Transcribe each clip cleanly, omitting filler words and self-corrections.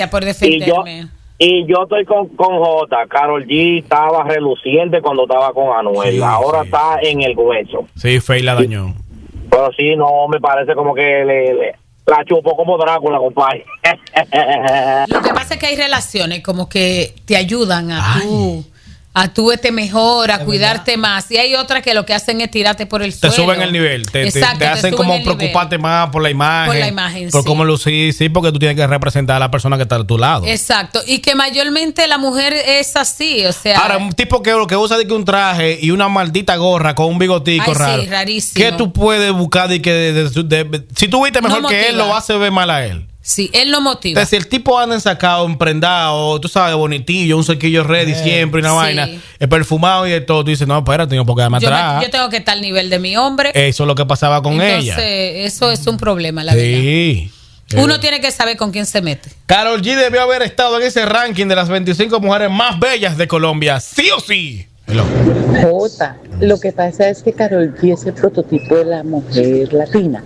por defenderme. Y yo estoy con J. Karol G estaba reluciente cuando estaba con Anuel. Sí, ahora sí. está en el hueso. Sí, Faye la dañó. Pero sí, no, me parece como que la chupó como Drácula, compadre. Lo que pasa es que hay relaciones como que te ayudan a tú mejor, a cuidarte más. Y hay otras que lo que hacen es tirarte por el suelo. Te suben el nivel, te hacen como preocuparte más por la imagen. Por la imagen, por sí. cómo lucir, sí, porque tú tienes que representar a la persona que está a tu lado. Exacto, y que mayormente la mujer es así, o sea... Ahora, un tipo que usa de que un traje y una maldita gorra con un bigotico raro. Sí, rarísimo. ¿Qué tú puedes buscar de que si tú viste mejor No que él, motiva. lo hace ver mal a él? Sí, él no motiva. Entonces, si el tipo anda ensacado, emprendado, tú sabes, bonitillo, un cerquillo ready siempre, una Sí. vaina, perfumado y de todo, tú dices, no, espérate, no puedo quedarme atrás. Yo tengo que estar al nivel de mi hombre. Eso es lo que pasaba con ella. Entonces, eso es un problema, la verdad. Sí. Uno tiene que saber con quién se mete. Karol G debió haber estado en ese ranking de las 25 mujeres más bellas de Colombia, sí o sí. Hello. Jota, lo que pasa es que Karol G es el prototipo de la mujer latina.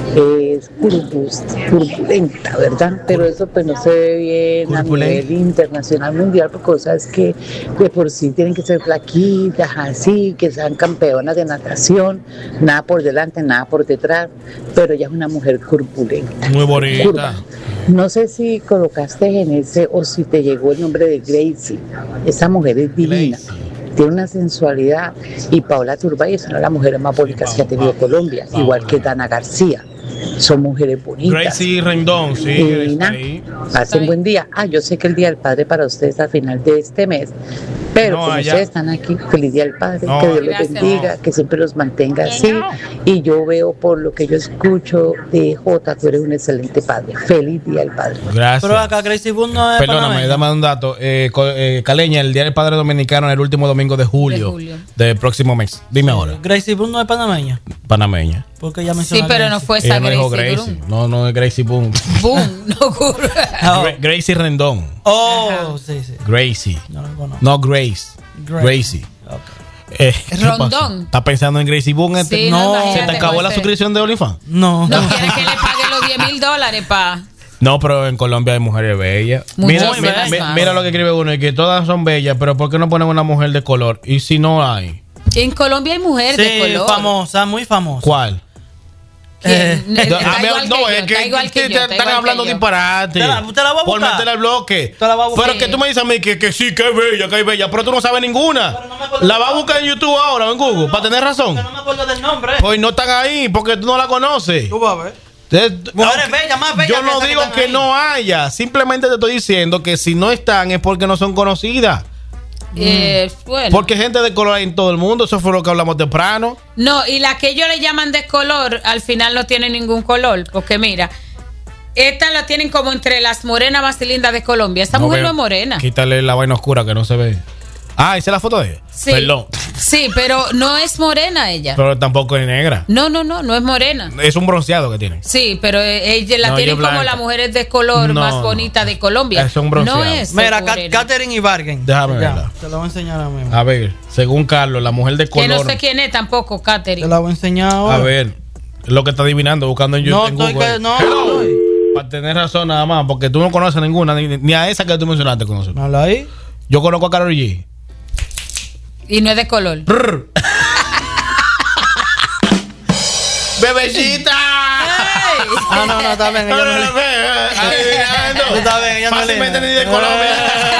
Es turbulenta, ¿verdad? Pero eso pues no se ve bien a nivel internacional, mundial, porque cosas que de por sí tienen que ser flaquitas, así, que sean campeonas de natación, nada por delante, nada por detrás, pero ella es una mujer corpulenta. Muy bonita. Curva. No sé si colocaste en ese o si te llegó el nombre de Gracie. Esa mujer es divina. Tiene una sensualidad, y Paola Turbay es una de las mujeres más bonitas que ha tenido Colombia, igual que Dana García. Son mujeres bonitas. Gracie Rendón, sí. Divina. Pasen buen día. Yo sé que el Día del Padre para ustedes al final de este mes, pero No, como allá. ustedes están aquí, feliz Día del Padre, No, que Dios los gracias. bendiga, que siempre los mantenga así. Y yo veo por lo que yo escucho de Jota, tú eres un excelente padre. Feliz Día del Padre. Gracias. Pero acá Gracie Boone no es Perdóname, panameña. dame un dato. Caleña, el Día del Padre Dominicano, el último domingo de julio del próximo mes. Dime ahora. Gracie Boone no es panameña. Panameña. Porque ella Sí, mencionó pero no fue esa Ella no dijo Gracie Gracie. Brown. No es Gracie Boone. Boom, no ocurre. Gracie Rendón. Oh, sí. Gracie. No lo conozco. No Grace. Gracie. ¿Qué Rondón. pasa? ¿Estás pensando en Gracie Boone? Sí, no, imagínate, ¿se te acabó puede la ser. suscripción de OnlyFans? No. No quiere que le pague los $10,000, pa. No, pero en Colombia hay mujeres bellas. Mira, Muchísimas más. mira lo que escribe uno, y que todas son bellas, pero ¿por qué no ponen una mujer de color? Y si no hay, En Colombia hay mujeres de Sí, color. famosa, muy famosa. ¿cuál? ¿Quién? Está igual que yo, es está igual que yo, está están igual hablando que yo. disparate. Te la voy a Por buscar. meter al bloque. Te la voy a buscar. Pero que tú me dices a mí que sí, que es bella, pero tú no sabes ninguna. Pero no me acuerdo La vas a buscar en YouTube ahora o en Google para tener razón. Que no me acuerdo del nombre. Pues no están ahí porque tú no la conoces. Tú vas a ver. Entonces, Mujeres bellas, más bellas yo que no esas digo están que ahí. no haya, simplemente te estoy diciendo que si no están es porque no son conocidas. Bueno. Porque gente de color hay en todo el mundo, eso fue lo que hablamos temprano. No, y las que ellos le llaman de color, al final no tienen ningún color. Porque mira, estas la tienen como entre las morenas más lindas de Colombia. Esta mujer no es morena. Quítale la vaina oscura que no se ve. ¿Esa es la foto de ella? Sí. Perdón. Sí, pero no es morena ella. Pero tampoco es negra. No es morena. Es un bronceado que tiene. Sí, pero ella la No, tienen ella es como blanca. las mujeres de color No, más no. bonita de Colombia. Es un bronceado. No es. Mira, morena. Katherine Ibargüen. Déjame Ya, verla. te la voy a enseñar ahora mismo. A ver, según Carlos, la mujer de Que color. no sé quién es tampoco, Te Katherine. la voy a enseñar ahora. A ver, lo que está adivinando, buscando en YouTube. No, en estoy Google. que no. Hello. estoy. Para tener razón nada más, porque tú no conoces ninguna, ni a esa que tú mencionaste conoces. Mala ahí. Yo conozco a Karol G. Y no es de color. ¡Bebecita! No, está bien. Ella no le- Adivinando. Está bien, ella no le- Fácilmente ni de Colombia.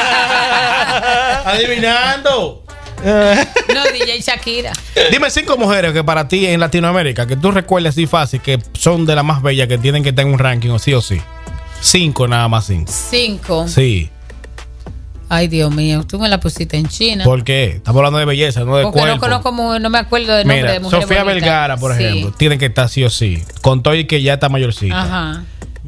Adivinando. No, DJ Shakira. Dime 5 mujeres que para ti en Latinoamérica, que tú recuerdes así fácil, que son de las más bellas, que tienen que estar en un ranking o sí. 5 nada más 5. 5. Sí. Ay, Dios mío, tú me la pusiste en China. ¿Por qué? Estamos hablando de belleza, no de Porque cuerpo. no conozco, no me acuerdo del nombre Mira, de mujer Sofía bonita. Vergara, por Sí. ejemplo, tiene que estar sí o sí. Con todo y que ya está mayorcita. Ajá.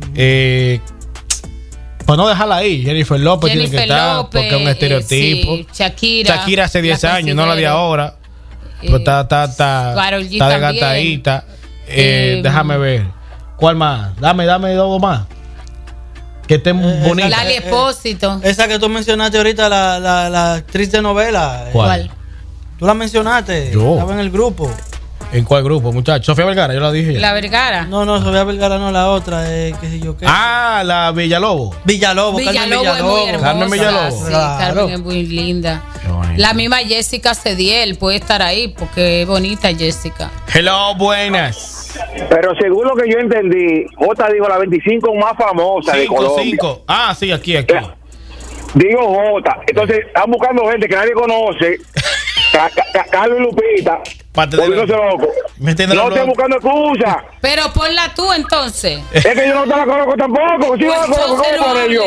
Pues no dejarla ahí. Jennifer López tiene que Jennifer estar López, porque es un estereotipo. sí, Shakira. Shakira hace 10 la años, no la de considero. ahora. Pero está Karol G está también. desgatadita. Déjame ver. ¿Cuál más? Dame 2 más. Que estén bonitas. Lali Espósito. Esa que tú mencionaste ahorita, la actriz de novela. ¿Cuál? Tú la mencionaste. Yo. Estaba en el grupo. ¿En cuál grupo, muchachos? Sofía Vergara, yo la dije ya. La Vergara. No, Sofía Vergara no, la otra, qué sé yo qué. Ah, la Villalobos. Villalobos, Carmen Es muy hermosa. Carmen Villalobos. Sí, Claro. Carmen es muy linda. Qué bonito. La misma Jessica Cediel puede estar ahí porque es bonita Jessica. Hello, buenas. Pero según lo que yo entendí, Jota dijo la 25 más famosa de Colombia. 5. Ah, sí, aquí. Digo Jota. Entonces, están buscando gente que nadie conoce. Carlos y Lupita. Volviéndose loco. No estoy buscando excusas. Pero ponla tú entonces. Es que yo no te la conozco tampoco. Si yo la conozco, ¿cómo por ello?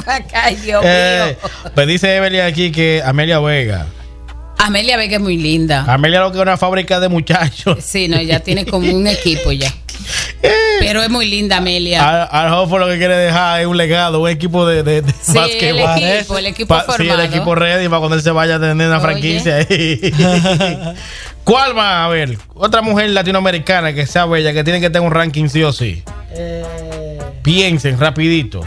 Pues dice Evelyn aquí que Amelia Vega. Amelia Vega es muy linda. Amelia lo que es una fábrica de muchachos. Sí, no, ya tiene como un equipo ya. Pero es muy linda Amelia. Al Hofford lo que quiere dejar es un legado, un equipo de Sí, básquetbol. el equipo formado. Sí, el equipo ready para cuando él se vaya a tener una franquicia ahí. ¿Cuál más? A ver, otra mujer latinoamericana que sea bella, que tiene que tener un ranking sí o sí. Piensen rapidito.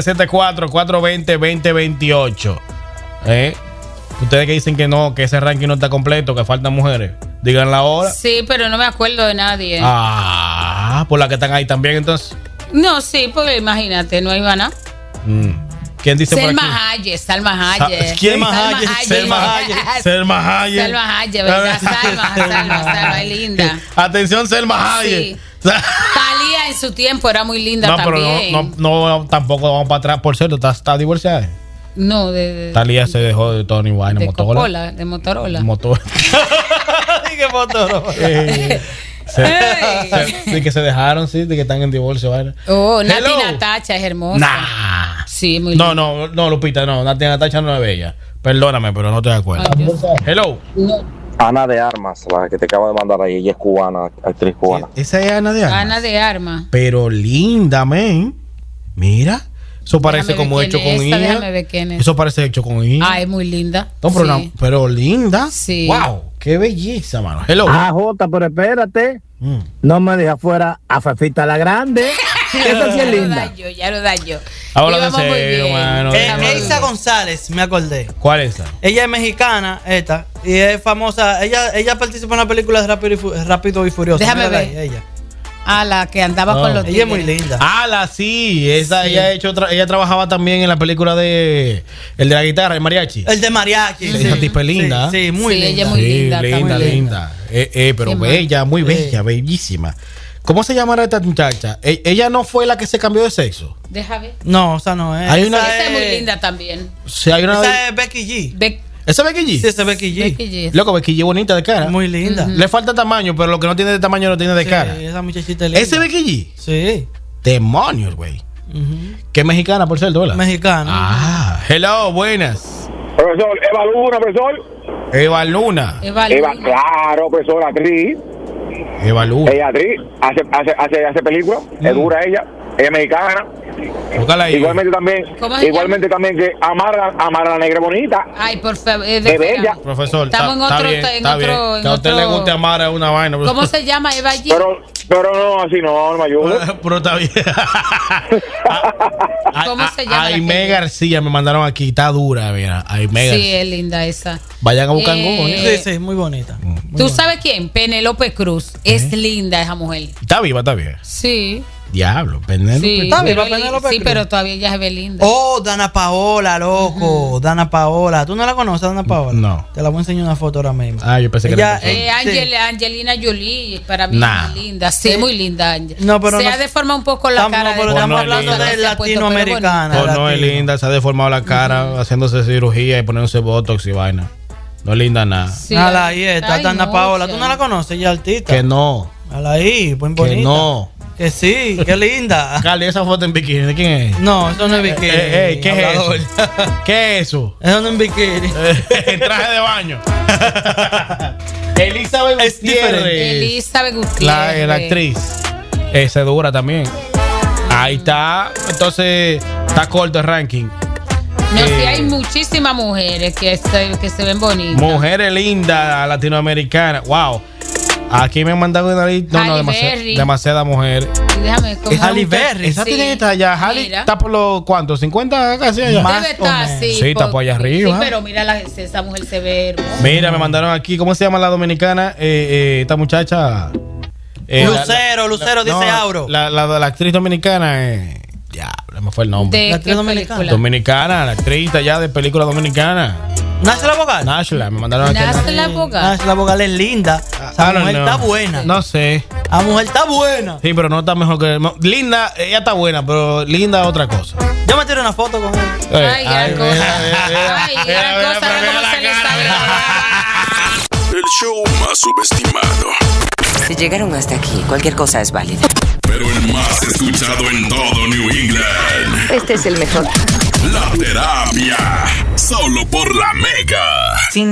774-420-2028. Ustedes que dicen que no, que ese ranking no está completo, que faltan mujeres, díganla ahora. Sí, pero no me acuerdo de nadie. Por las que están ahí también, entonces. No, sí, porque imagínate, no iba nada. ¿Quién dice por aquí? Salma Hayek. ¿Quién? Salma Hayek, ¿verdad? Salma, es linda. Atención, Salma Hayek. Sí. Talía en su tiempo era muy linda también. Pero no, tampoco vamos para atrás. Por cierto, está divorciada. No, Talía se dejó de Tony Wayne, de Motorola. De Motorola. ¿Qué Motorola? Sí, que se dejaron, sí, de que están en divorcio. Nati Natacha es hermosa. Sí, muy linda. No, Lupita, no. Nati Natacha no es bella. Perdóname, pero no estoy de acuerdo. Hello. Ana de Armas, la que te acabo de mandar ahí. Ella es cubana, actriz cubana. Esa es Ana de Armas. Ana de Armas. Pero linda, men. Mira. Eso parece como hecho con hija. Déjame ver quién es. Eso parece hecho con hija. Es muy linda. No, pero linda. Sí. Wow, qué belleza, mano. Hello. Jota, pero espérate. No me deja fuera a Fefita la Grande. Esa sí es linda. Ya lo daño. Ahora de serio, mano. Elsa González, me acordé. ¿Cuál es esa? Ella es mexicana, y es famosa. Ella participó en una película de Rápido y Furioso. Déjame ver. Ella. La que andaba con los tigres. Ella es muy linda. Sí. Ella trabajaba también en la película de el de la guitarra, el mariachi. El de mariachi. Esa tipa es linda. Sí, muy linda. Ella es muy linda. Pero bella, muy bella, bellísima. ¿Cómo se llamará esta muchacha? Ella no fue la que se cambió de sexo. Deja ver. No, o sea, no es. Esa es muy linda también. Sí, hay una. Esa es Becky G. ¿Esa es Becky G? Sí, esa es Becky G. Loco, Becky G bonita de cara. Muy linda. Le falta tamaño, pero lo que no tiene de tamaño lo tiene de cara. Esa muchachita es linda. ¿Ese Becky G? Sí. Demonios, güey. ¿Qué es mexicana, por cierto? ¿Verdad? Mexicana. Hello, buenas. Profesor, Eva Luna, profesor. Eva Luna. Claro, profesor, actriz. Eva Luna. Ella actriz, hace películas, es dura ella es mexicana. Igualmente también que Amara la negra bonita. Ay, por favor, es bella. Profesor, estamos en otro. Que a usted le guste Amara es una vaina. ¿Cómo se llama Eva G? Pero no, así no me ayuda. Pero está bien. ¿Cómo se llama? Aimee García me mandaron aquí, está dura, mira. Aimee García. Sí, es linda esa. Vayan a buscar Google. Sí, muy bonita. ¿Tú sabes quién? Penélope Cruz. Es linda esa mujer. Está viva. Sí. Diablo, Penélope. Sí, está viva Penélope Cruz. Sí, pero todavía ella se ve linda. Dana Paola, loco. Dana Paola. ¿Tú no la conoces, Dana Paola? No. Te la voy a enseñar una foto ahora mismo. Yo pensé que ella, Angelina Jolie, para mí es muy linda. Sí, muy linda. No, pero se ha deformado un poco la cara. Pero estamos hablando de latinoamericana. No es linda, se ha deformado la cara haciéndose cirugía y poniéndose botox y vaina. No es linda nada. Sí, ahí está Dana Paola. ¿Tú no la conoces, ella artista? Que no. Ahí, pues bonita. Que no. Que sí, qué linda. Carly, esa foto en bikini, ¿de quién es? No, eso no es bikini. ¿Qué es eso? ¿Qué es eso? Eso no es bikini. En traje de baño. Elizabeth Gutiérrez. La actriz. Esa es dura también. Ahí está. Entonces, está corto el ranking. No, sí, hay muchísimas mujeres que se ven bonitas. Mujeres lindas latinoamericanas. Wow. Aquí me han mandado una lista. No, demasiada mujer. Déjame es Halle Berry. Esa tiene que estar allá. Halle está por los ¿cuántos? 50 casi allá. Debe estar, sí. Sí, está por allá arriba. Sí, pero mira, esa mujer se ve hermosa. Mira, me mandaron aquí, ¿cómo se llama la dominicana? Esta muchacha. Lucero dice Auro. La actriz dominicana. Ya, me fue el nombre. ¿La actriz dominicana? Dominicana, la actriz allá de película dominicana. Nashla Bogal. Nashla, me mandaron aquí. Nashla Bogal es linda. Esa mujer está buena. No sé. La mujer está buena. Sí, pero no está mejor que. Linda, ella está buena, pero linda es otra cosa. Yo me tiré una foto con ella. Ay, gran cosa. Ay, gran cosa. El show más subestimado. Si llegaron hasta aquí, cualquier cosa es válida. Pero el más escuchado en todo New England. Este es el mejor. La Terapia. Solo por La Mega.